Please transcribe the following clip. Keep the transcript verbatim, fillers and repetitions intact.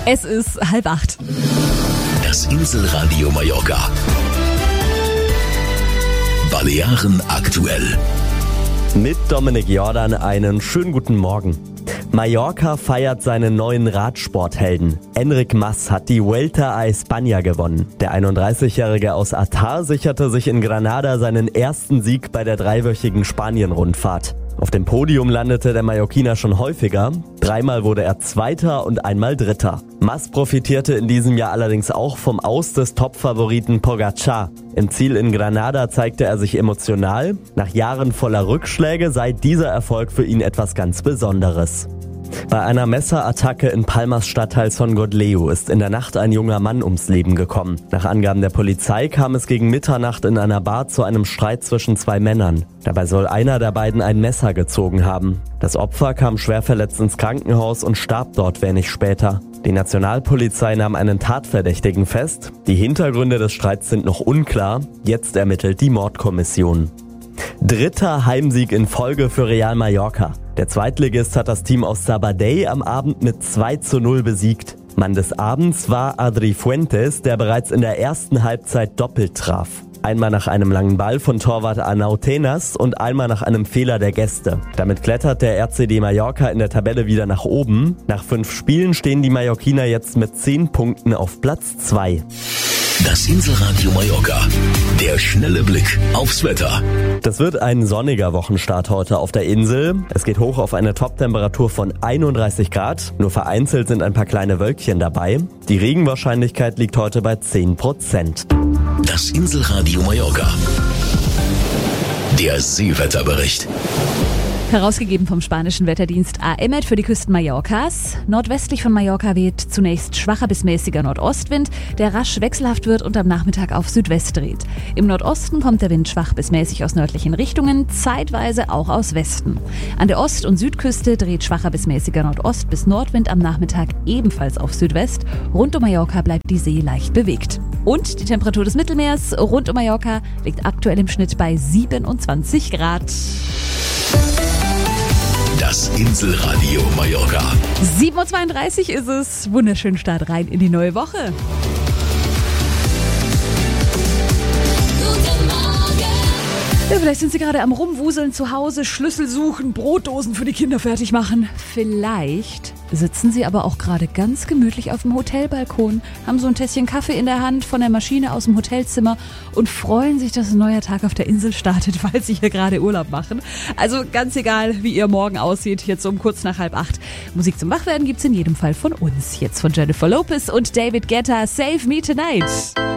Es ist halb acht. Das Inselradio Mallorca. Balearen aktuell. Mit Dominik Jordan einen schönen guten Morgen. Mallorca feiert seinen neuen Radsporthelden. Enric Mas hat die Vuelta a España gewonnen. Der einunddreißigjährige aus Artar sicherte sich in Granada seinen ersten Sieg bei der dreiwöchigen Spanien-Rundfahrt. Auf dem Podium landete der Mallorquiner schon häufiger. Dreimal wurde er Zweiter und einmal Dritter. Mas profitierte in diesem Jahr allerdings auch vom Aus des Topfavoriten Pogacar. Im Ziel in Granada zeigte er sich emotional. Nach Jahren voller Rückschläge sei dieser Erfolg für ihn etwas ganz Besonderes. Bei einer Messerattacke in Palmas Stadtteil Son Gotleu ist in der Nacht ein junger Mann ums Leben gekommen. Nach Angaben der Polizei kam es gegen Mitternacht in einer Bar zu einem Streit zwischen zwei Männern. Dabei soll einer der beiden ein Messer gezogen haben. Das Opfer kam schwer verletzt ins Krankenhaus und starb dort wenig später. Die Nationalpolizei nahm einen Tatverdächtigen fest. Die Hintergründe des Streits sind noch unklar. Jetzt ermittelt die Mordkommission. Dritter Heimsieg in Folge für Real Mallorca. Der Zweitligist hat das Team aus Sabadell am Abend mit zwei zu null besiegt. Mann des Abends war Adri Fuentes, der bereits in der ersten Halbzeit doppelt traf. Einmal nach einem langen Ball von Torwart Arnau Tenas und einmal nach einem Fehler der Gäste. Damit klettert der R C D Mallorca in der Tabelle wieder nach oben. Nach fünf Spielen stehen die Mallorquiner jetzt mit zehn Punkten auf Platz zwei. Das Inselradio Mallorca. Der schnelle Blick aufs Wetter. Das wird ein sonniger Wochenstart heute auf der Insel. Es geht hoch auf eine Toptemperatur von einunddreißig Grad. Nur vereinzelt sind ein paar kleine Wölkchen dabei. Die Regenwahrscheinlichkeit liegt heute bei zehn Prozent. Das Inselradio Mallorca. Der Seewetterbericht. Herausgegeben vom spanischen Wetterdienst A M E D für die Küsten Mallorcas. Nordwestlich von Mallorca weht zunächst schwacher bis mäßiger Nordostwind, der rasch wechselhaft wird und am Nachmittag auf Südwest dreht. Im Nordosten kommt der Wind schwach bis mäßig aus nördlichen Richtungen, zeitweise auch aus Westen. An der Ost- und Südküste dreht schwacher bis mäßiger Nordost- bis Nordwind am Nachmittag ebenfalls auf Südwest. Rund um Mallorca bleibt die See leicht bewegt. Und die Temperatur des Mittelmeers rund um Mallorca liegt aktuell im Schnitt bei siebenundzwanzig Grad. Das Inselradio Mallorca. sieben Uhr zweiunddreißig ist es. Wunderschönen Start rein in die neue Woche. Guten Morgen. Ja, vielleicht sind Sie gerade am Rumwuseln zu Hause, Schlüssel suchen, Brotdosen für die Kinder fertig machen. Vielleicht sitzen Sie aber auch gerade ganz gemütlich auf dem Hotelbalkon, haben so ein Tässchen Kaffee in der Hand von der Maschine aus dem Hotelzimmer und freuen sich, dass ein neuer Tag auf der Insel startet, weil Sie hier gerade Urlaub machen. Also ganz egal, wie Ihr Morgen aussieht, jetzt um kurz nach halb acht. Musik zum Wachwerden gibt's in jedem Fall von uns. Jetzt von Jennifer Lopez und David Guetta, Save Me Tonight.